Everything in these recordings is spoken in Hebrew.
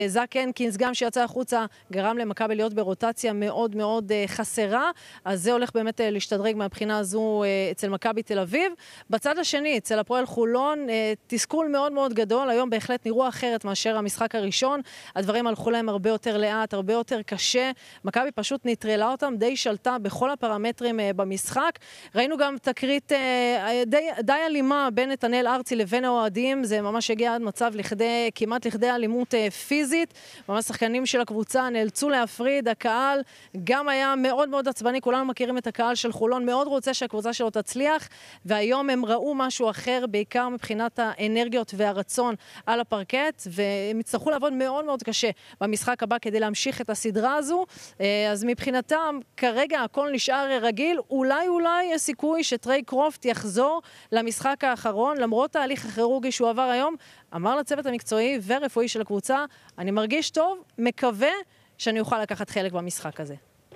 זק הנקינס גם שיצא החוצה גרם למכבי להיות ברוטציה מאוד מאוד חסרה, אז זה הולך באמת להשתדרג מהבחינה הזו אצל מכבי תל אביב. בצד השני, אצל הפועל חולון, תסכול מאוד מאוד גדול, היום בהחלט נראו אחרת מאשר המשחק הראשון, הדברים הלכו להם הרבה יותר לאט, הרבה יותר קשה, מכבי פשוט נטרלה אותם, די שלטה בכל הפרמטרים במשחק, ראינו גם תקרית די אלימה בין נתנאל ארצי לבין האוהדים, זה ממש הגיע עד מצב כמעט לכדי אלימות פיזית, ממש שחקנים של הקבוצה נאלצו להפריד, הקהל גם היה מאוד מאוד עצבני, כולנו מכירים את הקהל של חולון, מאוד רוצה שהקבוצה שלו תצליח, והיום הם ראו משהו אחר, בעיקר מבחינת האנרגיות והרצון על הפרקט, והם יצטרכו לעבוד מאוד מאוד קשה במשחק הבא כדי להמשיך את הסדרה הזו, אז מבחינתם כרגע הכל נשאר רגיל, אולי יש סיכוי שטרי קרופט יחזור למשחק האחרון, למרות ההליך הכירורגי שהוא עבר היום, אמר לצוות המקצועי ורפואי של הקבוצה, אני מרגיש טוב, מקווה שאני אוכל לקחת חלק במשחק הזה.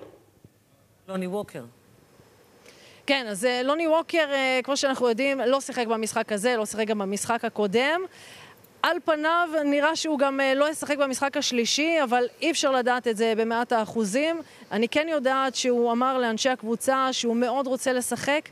לוני ווקר. כן, אז לוני ווקר, כמו שאנחנו יודעים, לא שיחק במשחק הזה, לא שיחק גם במשחק הקודם. על פניו נראה שהוא גם לא ישחק במשחק השלישי, אבל אי אפשר לדעת את זה במאת האחוזים. אני כן יודעת שהוא אמר לאנשי הקבוצה שהוא מאוד רוצה לשחק.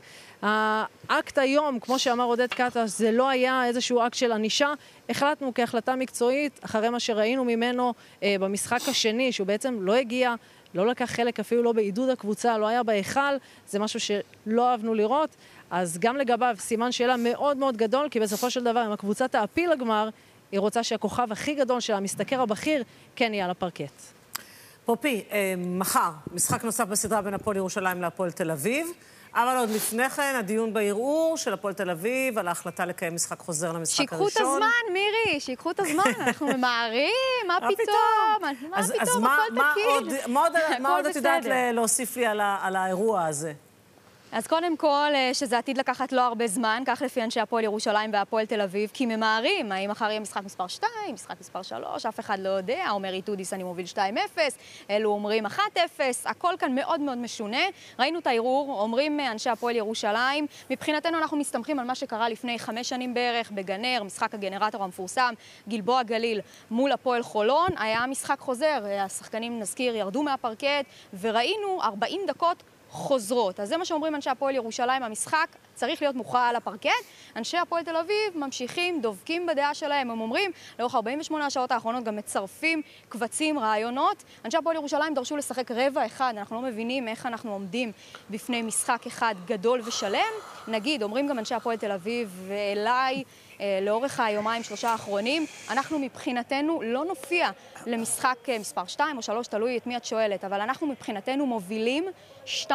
האקט היום, כמו שאמר עודד קטש, זה לא היה איזשהו אקט של ענישה. החלטנו כהחלטה מקצועית, אחרי מה שראינו ממנו במשחק השני, שהוא בעצם לא הגיע, לא לקח חלק אפילו לא בעידוד הקבוצה, לא היה בהיכל, זה משהו שלא אהבנו לראות. אז גם לגביו סימן שאלה מאוד מאוד גדול, כי בסופו של דבר, אם הקבוצה תעפיל לגמר, היא רוצה שהכוכב הכי גדול של המשתכר הבכיר כן יהיה על הפרקט. פופי, מחר, משחק נוסף בסדרה בין הפועל ירושלים להפועל תל אביב, אבל עוד לפני כן, הדיון בערעור של הפועל תל אביב על ההחלטה לקיים משחק חוזר למשחק הראשון. שיקחו את הזמן, מירי, שיקחו את הזמן, אנחנו ממהרים, מה פתאום? מה פתאום, הכל תקין. מה עוד את יודעת להוסיף לי על האירוע הזה? אז קודם כל, שזה עתיד לקחת לא הרבה זמן, כך לפי אנשי הפועל ירושלים והפועל תל אביב, כי ממהרים, האם מחר יהיה משחק מספר 2, משחק מספר 3, אף אחד לא יודע, אומר איתודיס אני מוביל 2-0, אלו אומרים 1-0, הכל כאן מאוד מאוד משונה. ראינו את הערעור, אומרים אנשי הפועל ירושלים, מבחינתנו אנחנו מסתמכים על מה שקרה לפני 5 שנים בערך, בגנר, משחק הגנרטור המפורסם, גלבוע גליל מול הפועל חולון, היה משחק חוזר, השחקנים נזכיר ירדו מהפרקט, וראינו 40 דקות חוזרות. אז זה מה שאומרים אנשי הפועל ירושלים, המשחק צריך להיות מוכרע על הפרקט. אנשי הפועל תל אביב ממשיכים, דובקים בדעה שלהם, הם אומרים, לאורך 48 השעות האחרונות גם מצרפים קבצים, רעיונות. אנשי הפועל ירושלים דרשו לשחק רבע אחד, אנחנו לא מבינים איך אנחנו עומדים בפני משחק אחד גדול ושלם. נגיד, אומרים גם אנשי הפועל תל אביב ואליי, לאורך היומיים 3 האחרונים, אנחנו מבחינתנו לא נופיע למשחק מספר 2 או 3, תלוי את מי את שואלת, אבל אנחנו מבחינתנו מובילים 2-0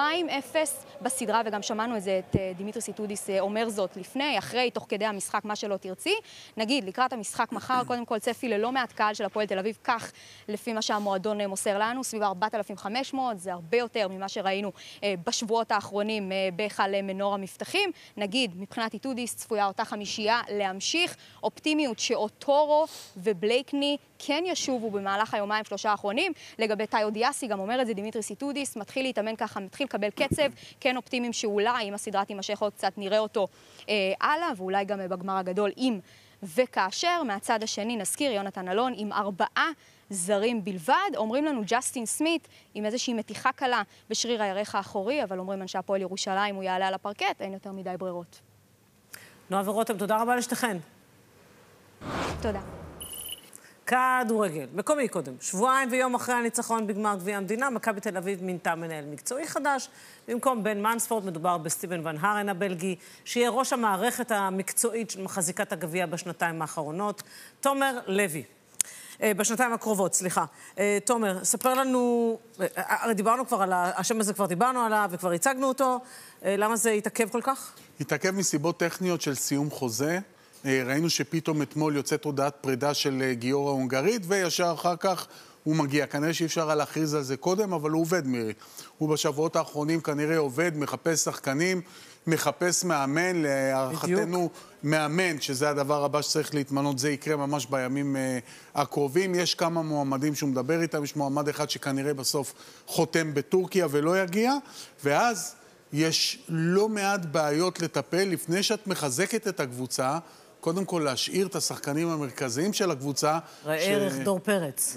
בסדרה, וגם שמענו את זה, את דימיטריס איתודיס אומר זאת לפני, אחרי, תוך כדי המשחק, מה שלא תרצי. נגיד, לקראת המשחק מחר, קודם כל צפי ללא מעט קהל של הפועל תל אביב, כך לפי מה שהמועדון מוסר לנו, סביב 4,500, זה הרבה יותר ממה שראינו בשבועות האחרונים בהיכל מנור המבטחים. נגיד, מבחינת איתודיס צפויה אותה חמישייה להמשיך, אופטימיות שאוטורו ובלייקני כן ישובו במהלך היומיים 3 האחרונים. לגבי טאיו דיאסי, גם אומר את זה דימיטריס איתודיס, מתחיל להתאמן ככה, מתחיל לקבל קצב, כן אופטימיים שאולי אם הסדרה תימשך עוד קצת נראה אותו הלאה, ואולי גם בגמר הגדול אם וכאשר. מהצד השני נזכיר יונתן אלון עם 4 זרים בלבד, אומרים לנו ג'סטין סמית עם איזושהי מתיחה קלה בשריר הירך האחורי, אבל אומרים אנשי הפועל ירושלים הוא יעלה על הפרקט, אין יותר מדי ברירות. נועה ורותם, תודה רבה לשתיכן. תודה. כדורגל, מקומי קודם. שבועיים ויום אחרי הניצחון בגמר גביע המדינה, מכבי תל אביב מינתה מנהל מקצועי חדש. במקום בן מנספורד מדובר בסטיבן ון הרן הבלגי, שיהיה ראש המערכת המקצועית של מחזיקת הגביע בשנתיים האחרונות. תומר לוי. בשנתיים הקרובות, סליחה. תומר, ספר לנו, דיברנו כבר על השם הזה, כבר דיברנו עליו וכבר הצגנו אותו. למה זה התעכב כל כך? התעכב מסיבות טכניות של סיום חוזה. ראינו שפתאום אתמול יוצאת הודעת פרידה של גיורא ההונגרית, וישר אחר כך הוא מגיע. כנראה שאי אפשר להכריז על זה קודם, אבל הוא עובד, מירי. הוא בשבועות האחרונים כנראה עובד, מחפש שחקנים, מחפש מאמן, להערכתנו מאמן, שזה הדבר הבא שצריך להתמנות, זה יקרה ממש בימים הקרובים. יש כמה מועמדים שהוא מדבר איתם, יש מועמד אחד שכנראה בסוף חותם בטורקיה ולא יגיע, ואז יש לא מעט בעיות לטפל לפני שאת מחזקת את הקבוצה, קודם כל להשאיר את השחקנים המרכזיים של הקבוצה. ראה ערך דור פרץ.